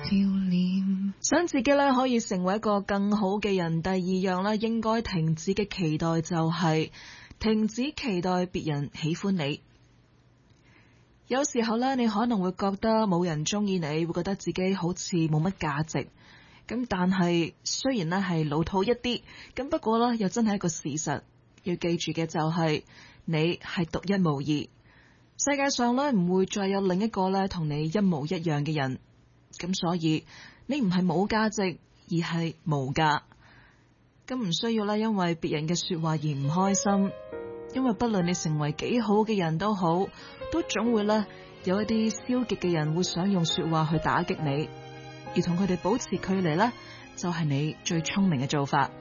臉。想自己咧可以成為一個更好嘅人，第二樣咧應該停止嘅期待就係停止期待別人喜歡你。有時候咧，你可能會覺得冇人中意你，會覺得自己好似冇乜價值。咁但係雖然咧係老土一啲，咁不過咧又真係一個事實。要記住嘅就係你係獨一無二，世界上咧唔會再有另一個咧同你一模一樣嘅人。咁所以你唔係冇價值，而係無價。咁唔需要咧因為別人嘅說話而唔開心，因為不論你成為幾好嘅人都好，都總會咧有一啲消極嘅人會想用說話去打擊你，而同佢哋保持距離咧就係你最聰明嘅做法。